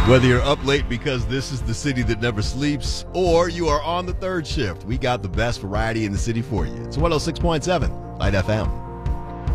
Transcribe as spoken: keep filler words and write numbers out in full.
Whether you're up late because this is the city that never sleeps, or you are on the third shift, we got the best variety in the city for you. It's one oh six point seven Light F M.